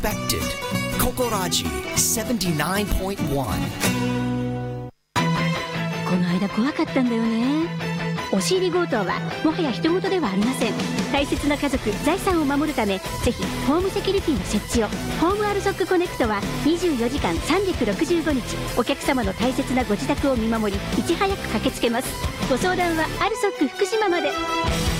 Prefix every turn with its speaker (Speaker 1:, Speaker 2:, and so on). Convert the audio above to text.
Speaker 1: Expected Kokoraji 79.1。
Speaker 2: この間怖かったんだよね。押し入り強盗はもはや人事ではありません。大切な家族財産を守るため、ぜひホームセキュリティの設置を。ホームアルソックコネクトは24時間365日お客様の大切なご自宅を見守り、いち早く駆けつけます。ご相談はアルソック福島まで。